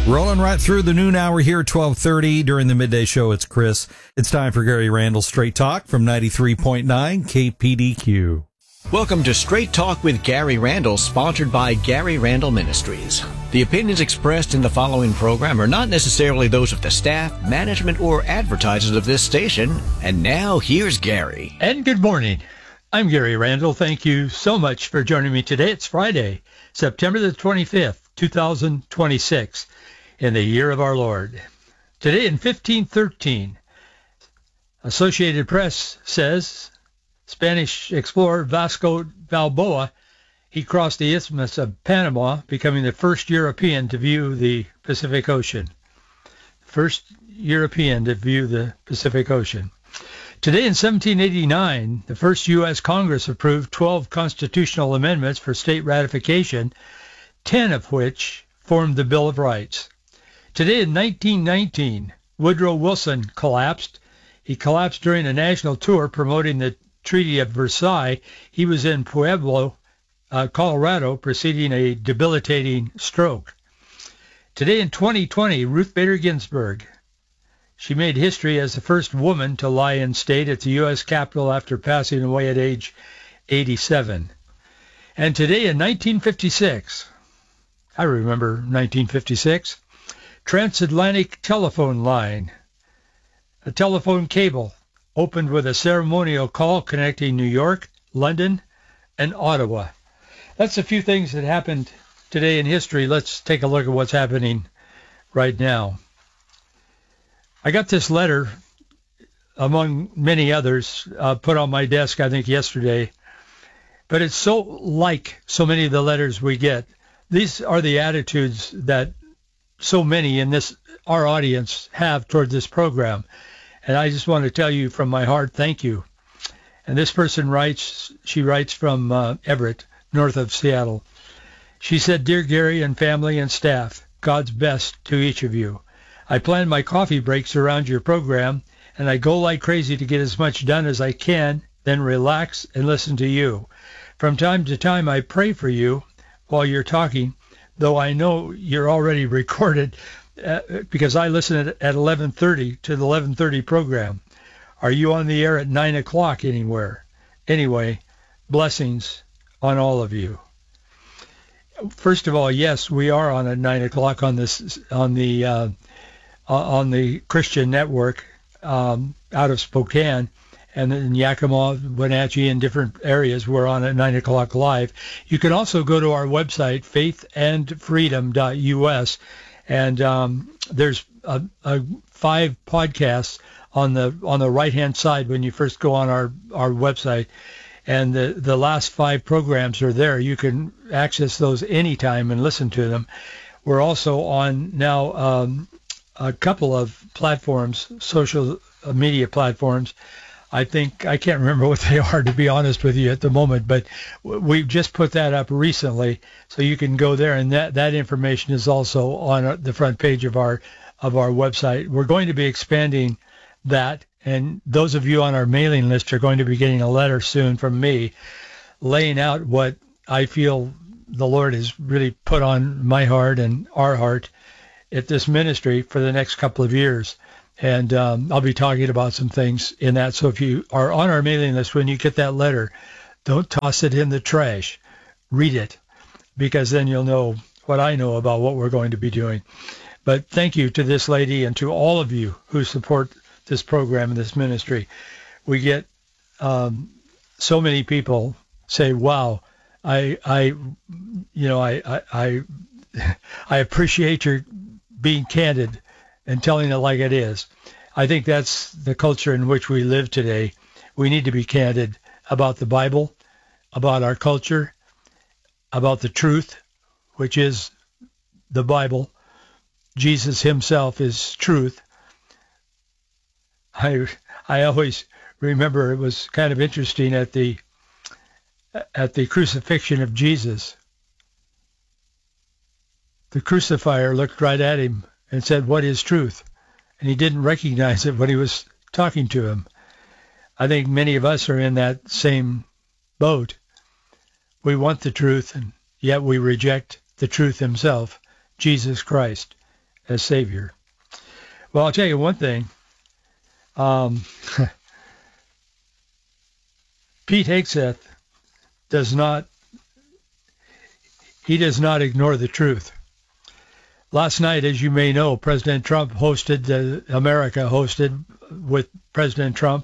Rolling right through the noon hour here, 12:30. During the midday show, it's Chris. It's time for Gary Randall Straight Talk from 93.9 KPDQ. Welcome to Straight Talk with Gary Randall, sponsored by Gary Randall Ministries. The opinions expressed in the following program are not necessarily those of the staff, management, or advertisers of this station. And now, here's Gary. And good morning. I'm Gary Randall. Thank you so much for joining me today. It's Friday, September the 25th, 2026, in the year of our Lord. Today in 1513, Associated Press says Spanish explorer Vasco Balboa, he crossed the Isthmus of Panama, becoming the first European to view the Pacific Ocean. First European to view the Pacific Ocean. Today in 1789, the first U.S. Congress approved 12 constitutional amendments for state ratification, 10 of which formed the Bill of Rights. Today in 1919, Woodrow Wilson collapsed. He collapsed during a national tour promoting the Treaty of Versailles. He was in Pueblo, Colorado, preceding a debilitating stroke. Today in 2020, Ruth Bader Ginsburg. She made history as the first woman to lie in state at the U.S. Capitol after passing away at age 87. And today in 1956, I remember 1956, transatlantic telephone line, a telephone cable, opened with a ceremonial call connecting New York, London, and Ottawa. That's a few things that happened today in history. Let's take a look at what's happening right now. I got this letter, among many others, put on my desk, I think, yesterday. But it's so like so many of the letters we get. These are the attitudes that so many in our audience have toward this program. And I just want to tell you from my heart, thank you. And this person writes, she writes from Everett, north of Seattle. She said, "Dear Gary and family and staff, God's best to each of you. I plan my coffee breaks around your program, and I go like crazy to get as much done as I can, then relax and listen to you. From time to time, I pray for you while you're talking, though I know you're already recorded because I listen at 11:30 to the 11:30 program. Are you on the air at 9 o'clock anywhere? Anyway, blessings on all of you." First of all, yes, we are on at 9 o'clock on the Christian network out of Spokane, and in Yakima, Wenatchee, and different areas, we're on at 9 o'clock live. You can also go to our website, faithandfreedom.us, and there's 5 podcasts on the right-hand side when you first go on our website, and the last 5 programs are there. You can access those anytime and listen to them. We're also on now a couple of platforms, social media platforms. I can't remember what they are, to be honest with you, at the moment, but we've just put that up recently, so you can go there, and that information is also on the front page of our website. We're going to be expanding that, and those of you on our mailing list are going to be getting a letter soon from me laying out what I feel the Lord has really put on my heart and our heart at this ministry for the next couple of years. And I'll be talking about some things in that. So if you are on our mailing list, when you get that letter, don't toss it in the trash. Read it, because then you'll know what I know about what we're going to be doing. But thank you to this lady and to all of you who support this program and this ministry. We get so many people say, "Wow, I appreciate your being candid and telling it like it is." I think that's the culture in which we live today. We need to be candid about the Bible, about our culture, about the truth, which is the Bible. Jesus himself is truth. I always remember it was kind of interesting at the crucifixion of Jesus. The crucifier looked right at him and said, "What is truth?" And he didn't recognize it when he was talking to him. I think many of us are in that same boat. We want the truth, and yet we reject the truth himself, Jesus Christ. as Savior. Well, I'll tell you one thing. Pete Hegseth does not ignore the truth. Last night, as you may know, President Trump America hosted with President Trump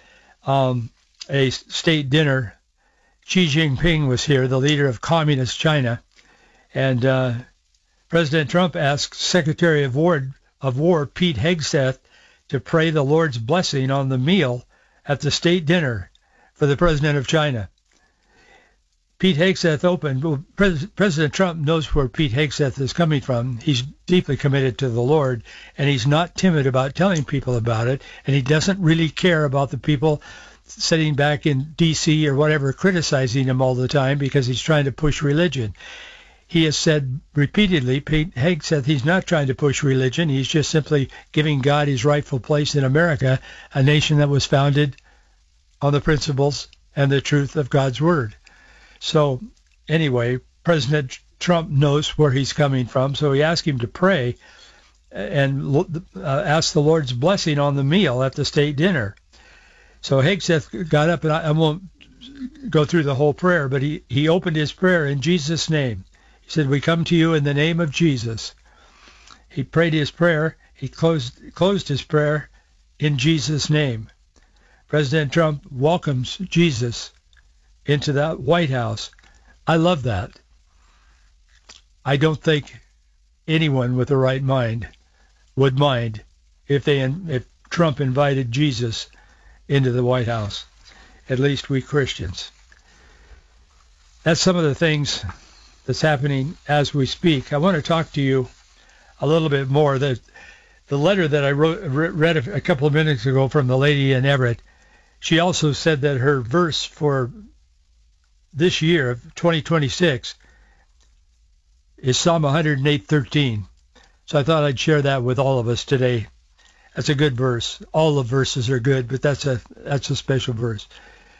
a state dinner. Xi Jinping was here, the leader of Communist China, and President Trump asked Secretary of War Pete Hegseth to pray the Lord's blessing on the meal at the state dinner for the President of China. Pete Hegseth opened. Well, President Trump knows where Pete Hegseth is coming from. He's deeply committed to the Lord, and he's not timid about telling people about it, and he doesn't really care about the people sitting back in D.C. or whatever criticizing him all the time because he's trying to push religion. He has said repeatedly, Pete Hegseth, he's not trying to push religion. He's just simply giving God his rightful place in America, a nation that was founded on the principles and the truth of God's Word. So anyway, President Trump knows where he's coming from, so he asked him to pray and ask the Lord's blessing on the meal at the state dinner. So Hegseth got up, and I won't go through the whole prayer, but he opened his prayer in Jesus' name. He said, "We come to you in the name of Jesus." He prayed his prayer. He closed his prayer in Jesus' name. President Trump welcomes Jesus into the White House. I love that. I don't think anyone with the right mind would mind if Trump invited Jesus into the White House, at least we Christians. That's some of the things that's happening as we speak. I want to talk to you a little bit more. The letter that I read a couple of minutes ago from the lady in Everett, she also said that her verse for this year of 2026 is Psalm 108:13. So I thought I'd share that with all of us today. That's a good verse. All the verses are good, but that's a special verse.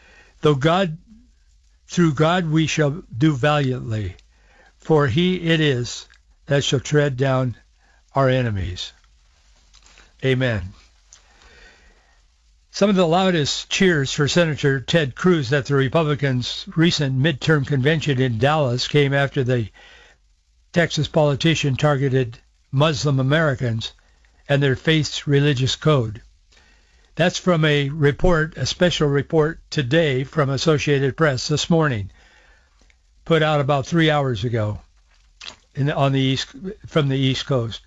Through God we shall do valiantly, for he it is that shall tread down our enemies. Amen. Some of the loudest cheers for Senator Ted Cruz at the Republicans' recent midterm convention in Dallas came after the Texas politician targeted Muslim Americans and their faith's religious code. That's from a special report today from Associated Press this morning, put out about 3 hours ago from the East Coast.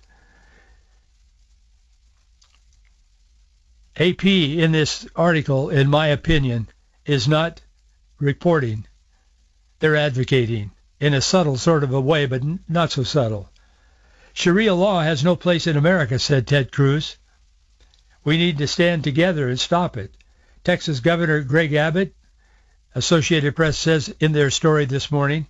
AP in this article, in my opinion, is not reporting. They're advocating in a subtle sort of a way, but not so subtle. Sharia law has no place in America, said Ted Cruz. We need to stand together and stop it. Texas Governor Greg Abbott, Associated Press says in their story this morning,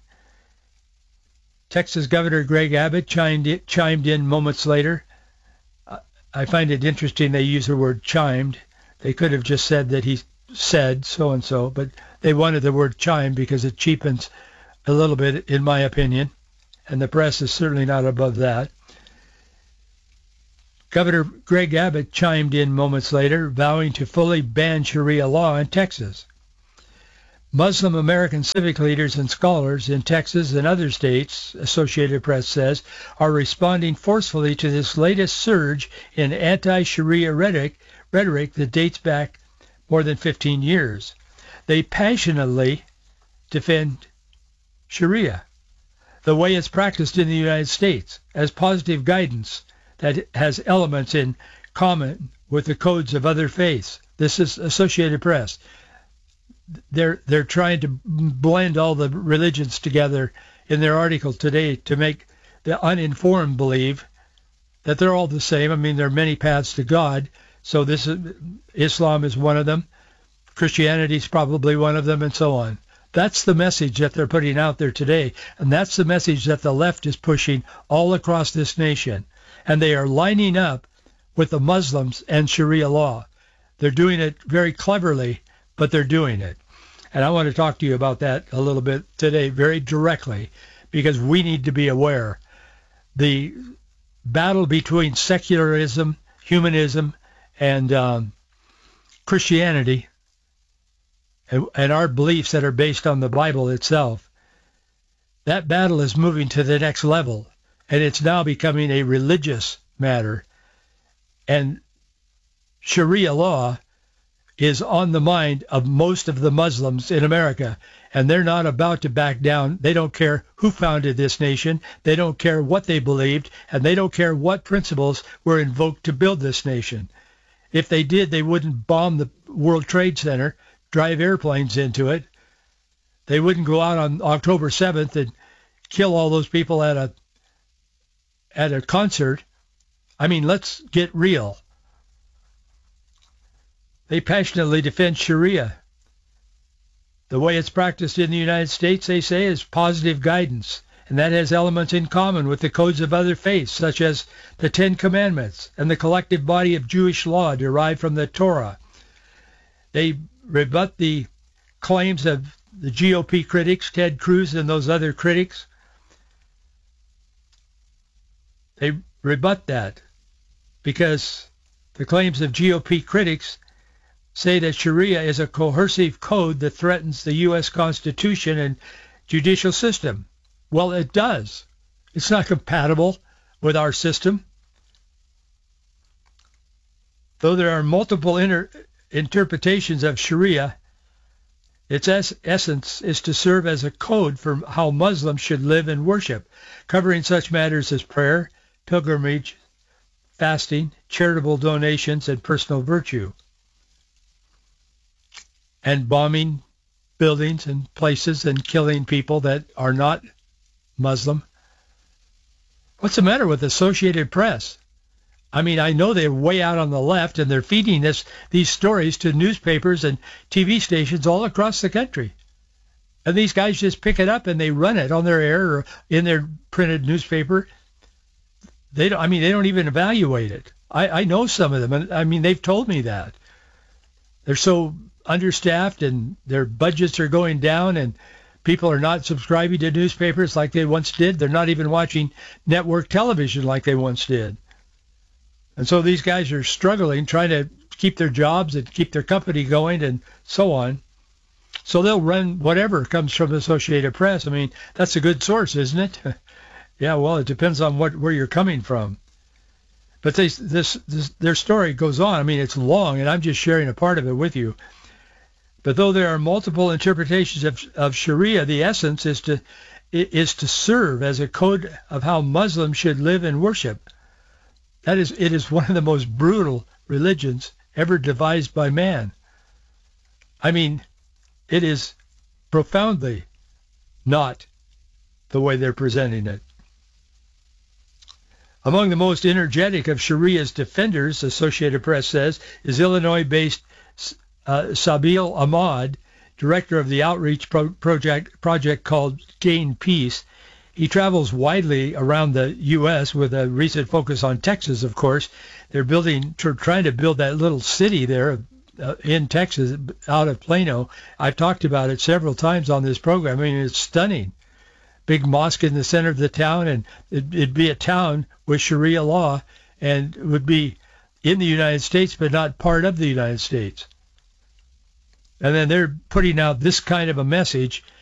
Texas Governor Greg Abbott chimed in moments later. I find it interesting they use the word chimed. They could have just said that he said so-and-so, but they wanted the word chime because it cheapens a little bit, in my opinion, and the press is certainly not above that. Governor Greg Abbott chimed in moments later, vowing to fully ban Sharia law in Texas. Muslim American civic leaders and scholars in Texas and other states, Associated Press says, are responding forcefully to this latest surge in anti-Sharia rhetoric that dates back more than 15 years. They passionately defend Sharia, the way it's practiced in the United States, as positive guidance that has elements in common with the codes of other faiths. This is Associated Press. They're trying to blend all the religions together in their article today to make the uninformed believe that they're all the same. I mean, there are many paths to God, so Islam is one of them, Christianity is probably one of them, and so on. That's the message that they're putting out there today, and that's the message that the left is pushing all across this nation. And they are lining up with the Muslims and Sharia law. They're doing it very cleverly, but they're doing it. And I want to talk to you about that a little bit today very directly, because we need to be aware. The battle between secularism, humanism, and Christianity, and our beliefs that are based on the Bible itself. That battle is moving to the next level, and it's now becoming a religious matter. And Sharia law is on the mind of most of the Muslims in America, and they're not about to back down. They don't care who founded this nation. They don't care what they believed, and they don't care what principles were invoked to build this nation. If they did, they wouldn't bomb the World Trade Center, drive airplanes into it. They wouldn't go out on October 7th and kill all those people at a concert. I mean, let's get real. They passionately defend Sharia. The way it's practiced in the United States, they say, is positive guidance, and that has elements in common with the codes of other faiths, such as the Ten Commandments and the collective body of Jewish law derived from the Torah. They rebut the claims of the GOP critics, Ted Cruz and those other critics. They rebut that because the claims of GOP critics say that Sharia is a coercive code that threatens the U.S. Constitution and judicial system. Well, it does. It's not compatible with our system. Though there are multiple interpretations of Sharia, its essence is to serve as a code for how Muslims should live and worship, covering such matters as prayer, pilgrimage, fasting, charitable donations, and personal virtue. And bombing buildings and places and killing people that are not Muslim. What's the matter with the Associated Press? I mean, I know they're way out on the left, and they're feeding these stories to newspapers and TV stations all across the country. And these guys just pick it up and they run it on their air or in their printed newspaper. They don't even evaluate it. I know some of them, and I mean, they've told me that. They're so understaffed and their budgets are going down and people are not subscribing to newspapers like they once did. They're not even watching network television like they once did. And so these guys are struggling, trying to keep their jobs and keep their company going and so on. So they'll run whatever comes from the Associated Press. I mean, that's a good source, isn't it? Yeah, well, it depends on where you're coming from. But their story goes on. I mean, it's long, and I'm just sharing a part of it with you. But though there are multiple interpretations of Sharia, the essence is to serve as a code of how Muslims should live and worship. It is one of the most brutal religions ever devised by man. I mean, it is profoundly not the way they're presenting it. Among the most energetic of Sharia's defenders, Associated Press says, is Illinois-based Sabil Ahmad, director of the outreach project called Gain Peace. He travels widely around the U.S. with a recent focus on Texas, of course. They're trying to build that little city there in Texas out of Plano. I've talked about it several times on this program. I mean, it's stunning. Big mosque in the center of the town, and it'd be a town with Sharia law, and it would be in the United States, but not part of the United States. And then they're putting out this kind of a message